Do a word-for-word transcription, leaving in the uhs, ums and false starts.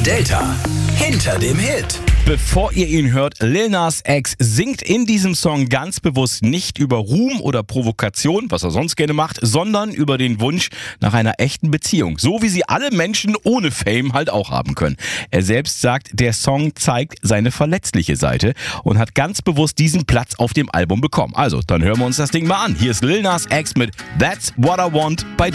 Delta hinter dem Hit. Bevor ihr ihn hört, Lil Nas X singt in diesem Song ganz bewusst nicht über Ruhm oder Provokation, was er sonst gerne macht, sondern über den Wunsch nach einer echten Beziehung. So wie sie alle Menschen ohne Fame halt auch haben können. Er selbst sagt, der Song zeigt seine verletzliche Seite und hat ganz bewusst diesen Platz auf dem Album bekommen. Also, dann hören wir uns das Ding mal an. Hier ist Lil Nas X mit That's What I Want bei